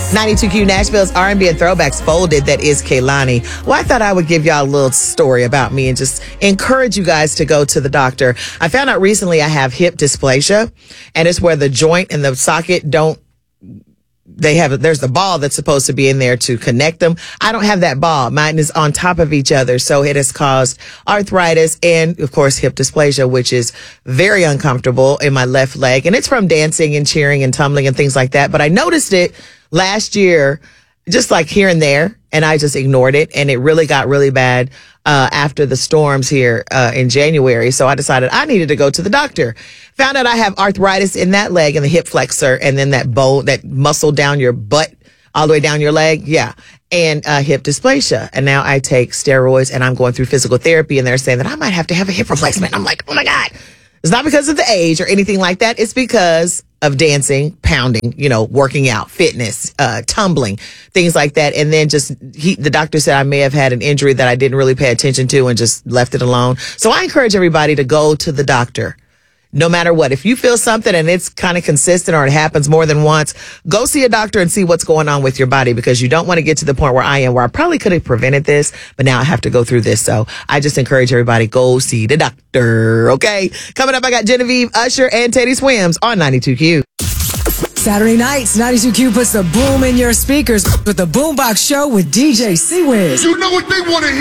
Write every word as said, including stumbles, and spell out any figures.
ninety-two Q Nashville's R and B and Throwbacks folded. That is Kehlani. Well, I thought I would give y'all a little story about me and just encourage you guys to go to the doctor. I found out recently I have hip dysplasia, and it's where the joint and the socket don't They have, there's the ball that's supposed to be in there to connect them. I don't have that ball. Mine is on top of each other. So it has caused arthritis and, of course, hip dysplasia, which is very uncomfortable in my left leg. And it's from dancing and cheering and tumbling and things like that. But I noticed it last year, just like here and there, and I just ignored it. And it really got really bad uh after the storms here uh in January. So I decided I needed to go to the doctor. Found out I have arthritis in that leg and the hip flexor, and then that bone, that muscle down your butt, all the way down your leg. Yeah. And uh hip dysplasia. And now I take steroids and I'm going through physical therapy, and they're saying that I might have to have a hip replacement. I'm like, oh my God. It's not because of the age or anything like that. It's because of dancing, pounding, you know, working out, fitness, uh, tumbling, things like that. And then just, he, the doctor said I may have had an injury that I didn't really pay attention to and just left it alone. So I encourage everybody to go to the doctor. No matter what, if you feel something and it's kind of consistent or it happens more than once, go see a doctor and see what's going on with your body, because you don't want to get to the point where I am, where I probably could have prevented this, but now I have to go through this. So I just encourage everybody, go see the doctor. Okay. Coming up, I got Genevieve, Usher, and Teddy Swims on ninety-two Q. Saturday nights, ninety-two Q puts the boom in your speakers with the Boombox Show with D J C-Wiz. You know what they want to hear.